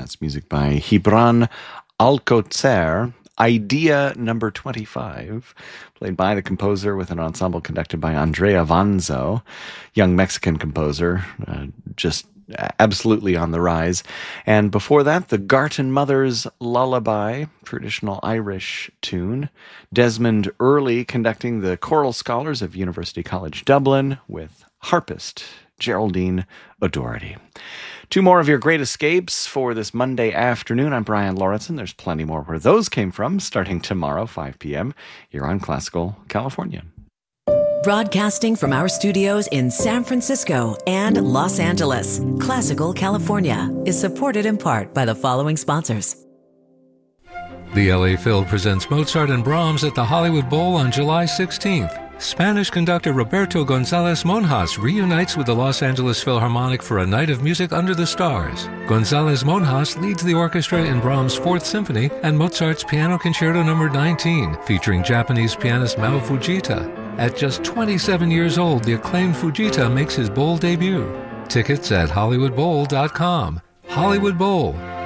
That's music by Gibran Alcocer. Idea number 25, played by the composer with an ensemble conducted by Andrea Vanzo, young Mexican composer, just absolutely on the rise. And before that, the Garton Mothers Lullaby, traditional Irish tune. Desmond Early conducting the Choral Scholars of University College Dublin with harpist Geraldine O'Doherty. Two more of your great escapes for this Monday afternoon. I'm Brian Lauritsen. There's plenty more where those came from, starting tomorrow, 5 p.m., here on Classical California. Broadcasting from our studios in San Francisco and Los Angeles, Classical California is supported in part by the following sponsors. The LA Phil presents Mozart and Brahms at the Hollywood Bowl on July 16th. Spanish conductor Roberto González Monjas reunites with the Los Angeles Philharmonic for a night of music under the stars. González Monjas leads the orchestra in Brahms' Fourth Symphony and Mozart's Piano Concerto No. 19, featuring Japanese pianist Mao Fujita. At just 27 years old, the acclaimed Fujita makes his bowl debut. Tickets at HollywoodBowl.com. Hollywood Bowl,